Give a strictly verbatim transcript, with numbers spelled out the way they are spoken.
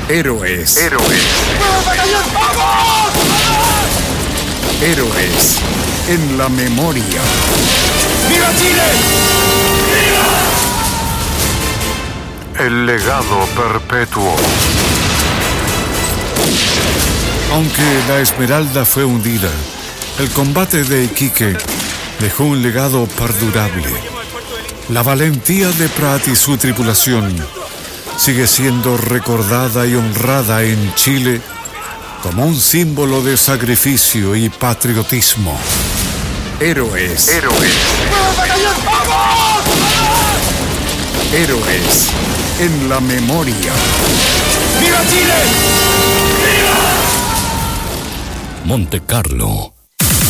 Héroes. Héroes. ¡Vamos, batallón! ¡Vamos! Héroes en la memoria. ¡Viva Chile! El legado perpetuo. Aunque la Esmeralda fue hundida, el combate de Iquique dejó un legado perdurable. La valentía de Prat y su tripulación sigue siendo recordada y honrada en Chile como un símbolo de sacrificio y patriotismo. Héroes. Héroes. ¡Vamos, batallón! ¡Vamos! Héroes en la memoria. ¡Viva Chile! Monte Carlo.